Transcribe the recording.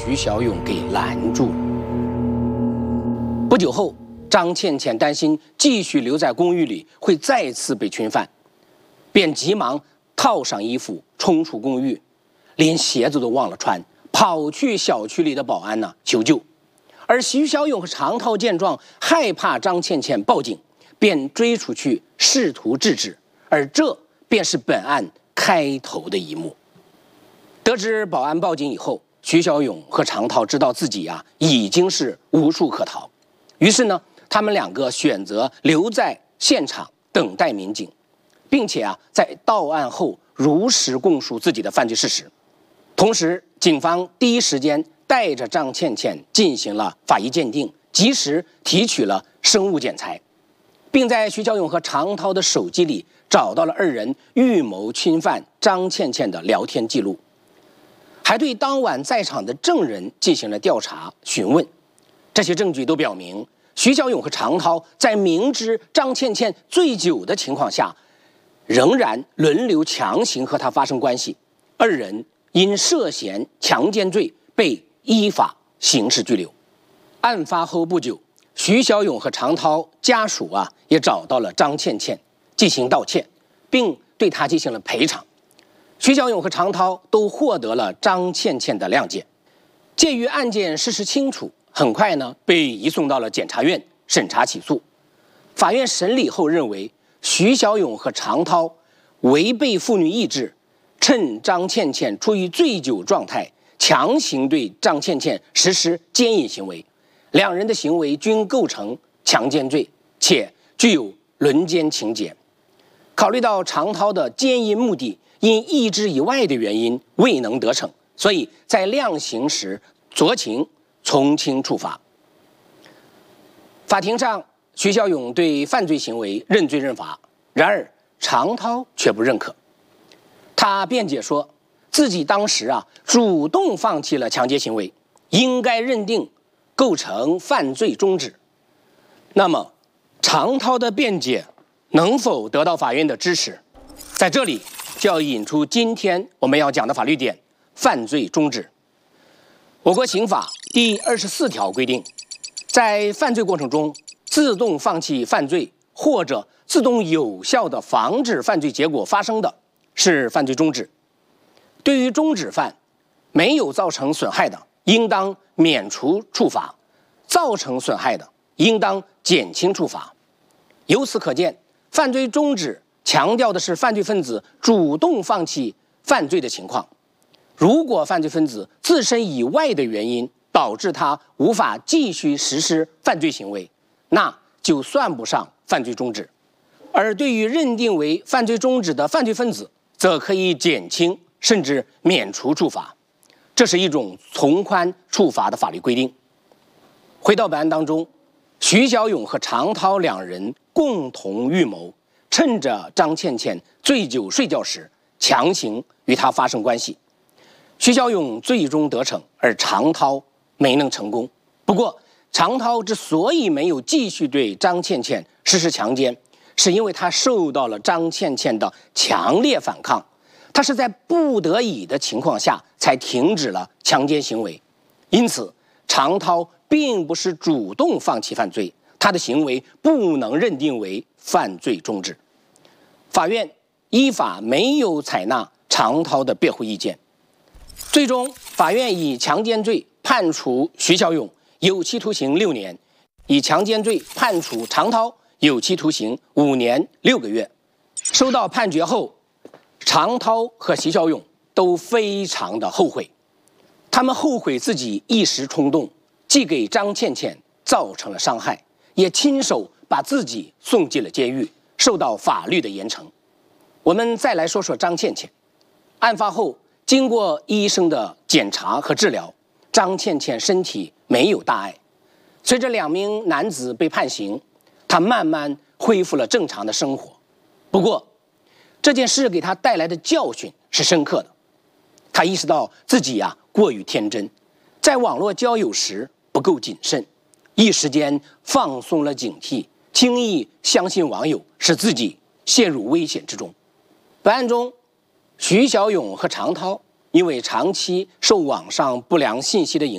徐小勇给拦住了。不久后，张倩倩担心继续留在公寓里会再次被侵犯，便急忙套上衣服冲出公寓，连鞋子都忘了穿，跑去小区里的保安求救。而徐小勇和常涛见状，害怕张倩倩报警，便追出去试图制止，而这便是本案开头的一幕。得知保安报警以后，徐小勇和常涛知道自己已经是无处可逃，于是他们两个选择留在现场等待民警，并且在到案后如实供述自己的犯罪事实。同时，警方第一时间带着张倩倩进行了法医鉴定，及时提取了生物检材，并在徐小勇和常涛的手机里找到了二人预谋侵犯张倩倩的聊天记录，还对当晚在场的证人进行了调查询问。这些证据都表明，徐小勇和常涛在明知张倩倩醉酒的情况下，仍然轮流强行和她发生关系，二人因涉嫌强奸罪被依法刑事拘留。案发后不久，徐小勇和常涛家属也找到了张倩倩进行道歉，并对她进行了赔偿。徐小勇和常涛都获得了张倩倩的谅解。鉴于案件事实清楚，很快被移送到了检察院审查起诉。法院审理后认为，徐小勇和常涛违背妇女意志，趁张倩倩处于醉酒状态，强行对张倩倩实施奸淫行为，两人的行为均构成强奸罪，且具有轮奸情节。考虑到常涛的奸淫目的因意志以外的原因未能得逞，所以在量刑时酌情从轻处罚。法庭上，徐小勇对犯罪行为认罪认罚，然而常涛却不认可。他辩解说，自己当时主动放弃了强奸行为，应该认定构成犯罪中止。那么，常涛的辩解能否得到法院的支持？在这里就要引出今天我们要讲的法律点——犯罪中止。我国刑法第24条规定，在犯罪过程中自动放弃犯罪或者自动有效地防止犯罪结果发生的，是犯罪中止。对于中止犯，没有造成损害的，应当免除处罚；造成损害的，应当减轻处罚。由此可见，犯罪中止强调的是犯罪分子主动放弃犯罪的情况。如果犯罪分子自身以外的原因导致他无法继续实施犯罪行为，那就算不上犯罪中止。而对于认定为犯罪中止的犯罪分子，则可以减轻甚至免除处罚，这是一种从宽处罚的法律规定。回到本案当中，徐小勇和常涛两人共同预谋，趁着张倩倩醉酒睡觉时，强行与她发生关系。徐小勇最终得逞，而常涛没能成功。不过，常涛之所以没有继续对张倩倩实施强奸，是因为他受到了张倩倩的强烈反抗，他是在不得已的情况下才停止了强奸行为。因此，常涛并不是主动放弃犯罪，他的行为不能认定为犯罪中止。法院依法没有采纳常涛的辩护意见，最终法院以强奸罪判处徐小勇有期徒刑6年，以强奸罪判处常涛有期徒刑5年6个月。收到判决后，常涛和徐小勇都非常的后悔，他们后悔自己一时冲动，既给张倩倩造成了伤害，也亲手把自己送进了监狱，受到法律的严惩。我们再来说说张倩倩。案发后，经过医生的检查和治疗，张倩倩身体没有大碍。随着2名男子被判刑，她慢慢恢复了正常的生活。不过，这件事给她带来的教训是深刻的。她意识到自己过于天真，在网络交友时不够谨慎，一时间放松了警惕，轻易相信网友，使自己陷入危险之中。本案中，徐小勇和常涛因为长期受网上不良信息的影响，